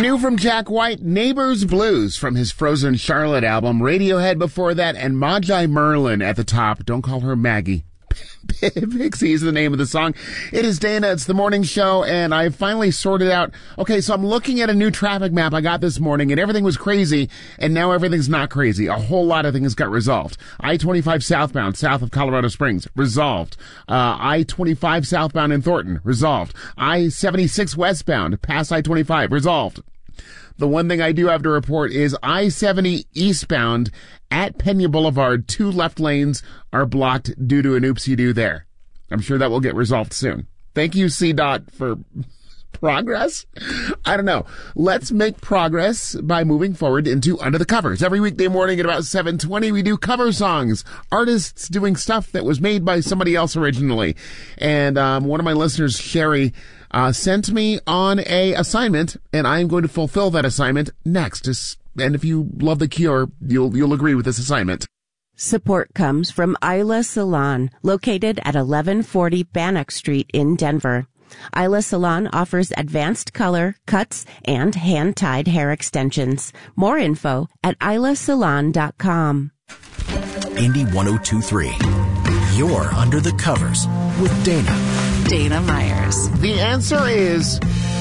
New from Jack White, Neighbors Blues from his Frozen Charlotte album, Radiohead before that, and Magi Merlin at the top. Don't call her Maggie. Pixie is the name of the song. It is Dana. It's the morning show, and I finally sorted out. Okay, so I'm looking at a new traffic map I got this morning, and everything was crazy, and now everything's not crazy. A whole lot of things got resolved. I-25 southbound, south of Colorado Springs, resolved. I-25 southbound in Thornton, resolved. I-76 westbound, past I-25, resolved. The one thing I do have to report is I-70 eastbound at Pena Boulevard, 2 left lanes are blocked due to an oopsie-doo there. I'm sure that will get resolved soon. Thank you, CDOT, for progress. I don't know. Let's make progress by moving forward into Under the Covers. Every weekday morning at about 7:20, we do cover songs. Artists doing stuff that was made by somebody else originally. And one of my listeners, Sherry, sent me on a assignment, and I'm going to fulfill that assignment next. And if you love The Cure, you'll agree with this assignment. Support comes from Isla Salon, located at 1140 Bannock Street in Denver. Isla Salon offers advanced color, cuts, and hand-tied hair extensions. More info at islasalon.com. Indy 102.3. You're Under the Covers with Dana Myers. The answer is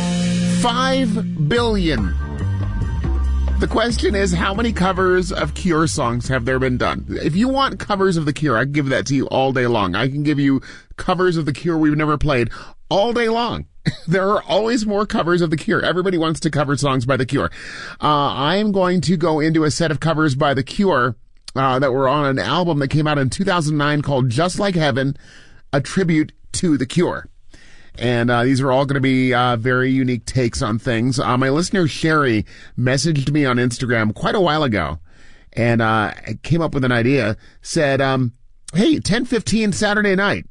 5 billion. The question is, how many covers of Cure songs have there been done? If you want covers of The Cure, I can give that to you all day long. I can give you covers of The Cure we've never played all day long. There are always more covers of The Cure. Everybody wants to cover songs by The Cure. I'm going to go into a set of covers by The Cure that were on an album that came out in 2009 called Just Like Heaven, a tribute to The Cure. And these are all going to be very unique takes on things. My listener, Sherry, messaged me on Instagram quite a while ago and came up with an idea, said, hey, 10:15 Saturday night,